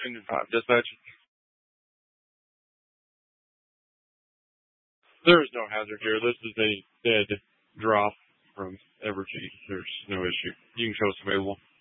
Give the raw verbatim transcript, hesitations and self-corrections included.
Engine five, dispatch. There is no hazard here. This is a dead drop from Evergy. There's no issue. You can show us available.